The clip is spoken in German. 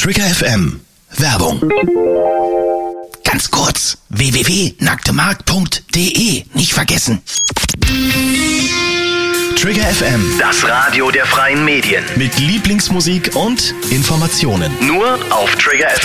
Trigger FM. Werbung. Ganz kurz. www.nacktemarkt.de. Nicht vergessen. Trigger FM. Das Radio der freien Medien. Mit Lieblingsmusik und Informationen. Nur auf Trigger FM.